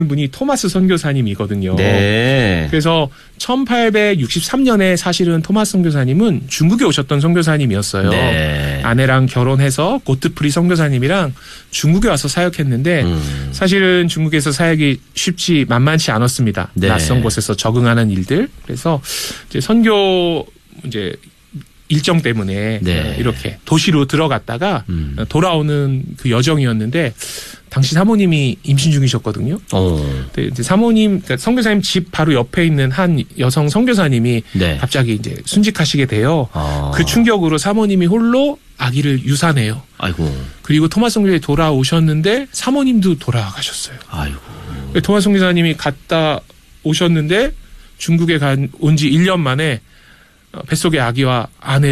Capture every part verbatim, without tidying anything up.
분이 토마스 선교사님이거든요. 네. 그래서 천팔백육십삼 년에 사실은 토마스 선교사님은 중국에 오셨던 선교사님이었어요. 네. 아내랑 결혼해서 고트프리 선교사님이랑 중국에 와서 사역했는데 음. 사실은 중국에서 사역이 쉽지 만만치 않았습니다. 네. 낯선 곳에서 적응하는 일들. 그래서 이제 선교 이제 일정 때문에 네. 이렇게 도시로 들어갔다가 음. 돌아오는 그 여정이었는데 당시 사모님이 임신 중이셨거든요. 어. 이제 사모님, 그러니까 선교사님 집 바로 옆에 있는 한 여성 선교사님이 네. 갑자기 이제 순직하시게 돼요. 아. 그 충격으로 사모님이 홀로 아기를 유산해요. 아이고. 그리고 토마스 선교사님이 돌아오셨는데 사모님도 돌아가셨어요. 아이고. 토마스 선교사님이 갔다 오셨는데 중국에 온 지 일 년 만에 뱃속의 아기와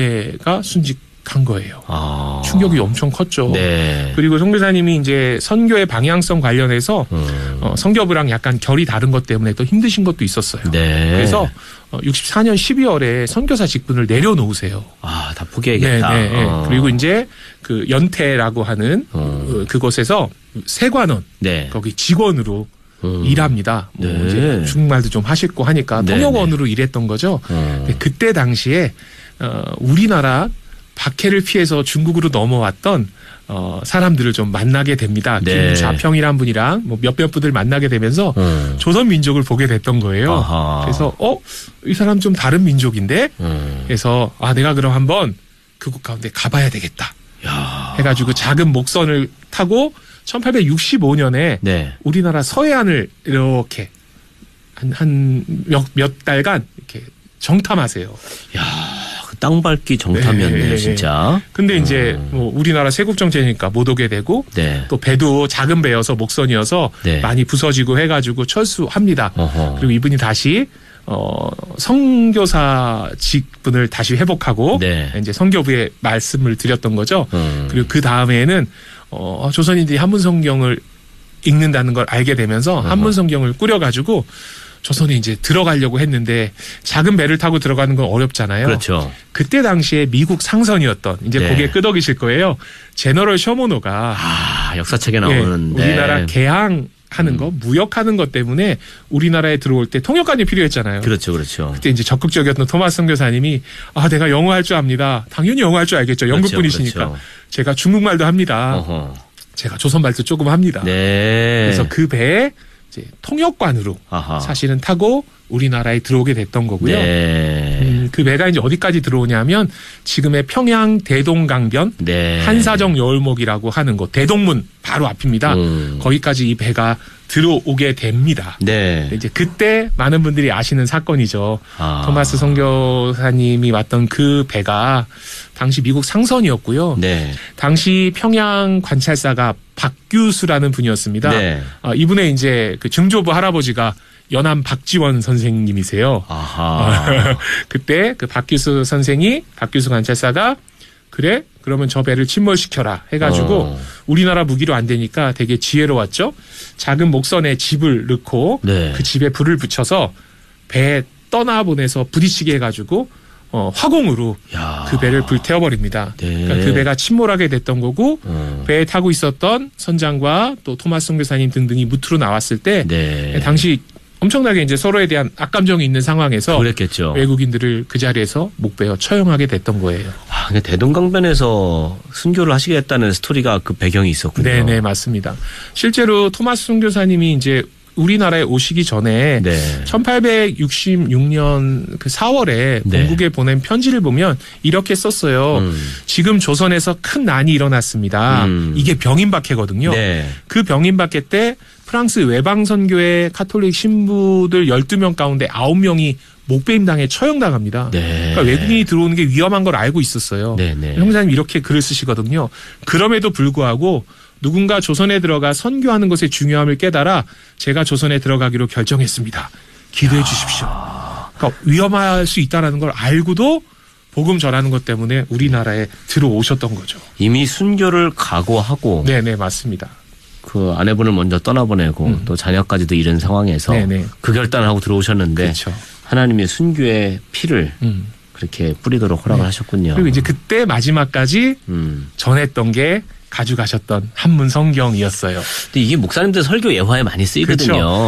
아내가 순직한 거예요. 아. 충격이 엄청 컸죠. 네. 그리고 선교사님이 이제 선교의 방향성 관련해서 음. 어, 선교부랑 약간 결이 다른 것 때문에 또 힘드신 것도 있었어요. 네. 그래서 어, 육십사 년 십이월에 선교사 직분을 내려놓으세요. 아, 다 포기해야겠다. 네, 네. 어. 그리고 이제 그 연태라고 하는 어. 그, 그곳에서 세관원 네. 거기 직원으로 음. 일합니다. 뭐 네. 이제 중국말도 좀 하시고 하니까 네. 통역원으로 네. 일했던 거죠. 음. 그때 당시에 어, 우리나라 박해를 피해서 중국으로 넘어왔던 어, 사람들을 좀 만나게 됩니다. 네. 김좌평이란 분이랑 뭐 몇몇 분들 만나게 되면서 음. 조선 민족을 보게 됐던 거예요. 아하. 그래서 어, 이 사람 좀 다른 민족인데 음. 그래서 아 내가 그럼 한번 그곳 가운데 가봐야 되겠다. 야. 해가지고 작은 목선을 타고 천팔백육십오 년에 네. 우리나라 서해안을 이렇게 한, 한 몇, 몇 달간 이렇게 정탐하세요. 야, 그 땅밟기 정탐이었네요, 네. 진짜. 근데 음. 이제 뭐 우리나라 세국정제니까 못 오게 되고 네. 또 배도 작은 배여서 목선이어서 네. 많이 부서지고 해가지고 철수합니다. 어허. 그리고 이분이 다시 어, 선교사 직분을 다시 회복하고 네. 이제 선교부에 말씀을 드렸던 거죠. 음. 그리고 그 다음에는 어, 조선인들이 한문 성경을 읽는다는 걸 알게 되면서 어허. 한문 성경을 꾸려가지고 조선에 이제 들어가려고 했는데 작은 배를 타고 들어가는 건 어렵잖아요. 그렇죠. 그때 당시에 미국 상선이었던 이제 네. 거기에 끄덕이실 거예요. 제너럴 셔모노가 아, 역사책에 나오는 네, 우리나라 개항 하는 거, 음. 무역하는 것 때문에 우리나라에 들어올 때 통역관이 필요했잖아요. 그렇죠, 그렇죠. 그때 이제 적극적이었던 토마스 선교사님이 아, 내가 영어 할 줄 압니다. 당연히 영어 할 줄 알겠죠. 영국 그렇죠, 분이시니까. 그렇죠. 제가 중국말도 합니다. 어허. 제가 조선말도 조금 합니다. 네. 그래서 그 배에 이제 통역관으로 아하. 사실은 타고 우리나라에 들어오게 됐던 거고요. 네. 음, 그 배가 이제 어디까지 들어오냐면 지금의 평양 대동강변 네. 한사정 여울목이라고 하는 곳 대동문 바로 앞입니다. 음. 거기까지 이 배가 들어오게 됩니다. 네. 이제 그때 많은 분들이 아시는 사건이죠. 아. 토마스 선교사님이 왔던 그 배가 당시 미국 상선이었고요. 네. 당시 평양 관찰사가 박규수라는 분이었습니다. 네. 어, 이분의 이제 그 증조부 할아버지가 연암 박지원 선생님이세요. 아하. 그때 그 박규수 선생이 박규수 관찰사가 그래 그러면 저 배를 침몰시켜라 해가지고 어. 우리나라 무기로 안 되니까 되게 지혜로웠죠. 작은 목선에 집을 넣고 네. 그 집에 불을 붙여서 배에 떠나보내서 부딪히게 해가지고 어, 화공으로 야. 그 배를 불태워버립니다. 네. 그러니까 그 배가 침몰하게 됐던 거고 어. 배에 타고 있었던 선장과 또 토마스 선교사님 등등이 무트로 나왔을 때 네. 당시 엄청나게 이제 서로에 대한 악감정이 있는 상황에서 그랬겠죠. 외국인들을 그 자리에서 목베어 처형하게 됐던 거예요. 아, 대동강변에서 순교를 하시겠다는 스토리가 그 배경이 있었군요. 네네 맞습니다. 실제로 토마스 선교사님이 이제 우리나라에 오시기 전에 네. 천팔백육십육 년 그 사월에 네. 본국에 보낸 편지를 보면 이렇게 썼어요. 음. 지금 조선에서 큰 난이 일어났습니다. 음. 이게 병인박해거든요. 네. 그 병인박해 때 프랑스 외방선교회 카톨릭 신부들 열두 명 가운데 아홉 명이 목배임당에 처형당합니다. 네. 그러니까 외국인이 들어오는 게 위험한 걸 알고 있었어요. 네, 네. 형사님 이렇게 글을 쓰시거든요. 그럼에도 불구하고 누군가 조선에 들어가 선교하는 것의 중요함을 깨달아 제가 조선에 들어가기로 결정했습니다. 기도해 주십시오. 그러니까 위험할 수 있다는 걸 알고도 복음 전하는 것 때문에 우리나라에 들어오셨던 거죠. 이미 순교를 각오하고. 네네 맞습니다. 그 아내분을 먼저 떠나보내고 음. 또 자녀까지도 잃은 상황에서 네네. 그 결단을 하고 들어오셨는데 그렇죠. 하나님의 순교의 피를 음. 그렇게 뿌리도록 허락을 네. 하셨군요. 그리고 이제 그때 마지막까지 음. 전했던 게 가져가셨던 한문 성경이었어요. 근데 이게 목사님들 설교 예화에 많이 쓰이거든요. 그렇죠.